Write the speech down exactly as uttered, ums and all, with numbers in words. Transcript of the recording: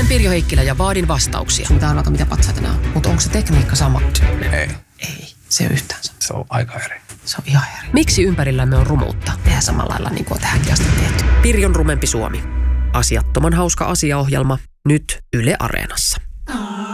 Olen Pirjo Heikkilä ja vaadin vastauksia. Sun pitää arvata, mitä patsaita nämä on. Mutta onko se tekniikka sama? Ei. Ei, se ei ole yhtään sama. Se on aika eri. Se on ihan eri. Miksi ympärillämme on rumuutta? Tehdään samalla lailla niin kuin on tähänkin asti tehty. Pirjon rumempi Suomi. Asiattoman hauska asiaohjelma. Nyt Yle Areenassa.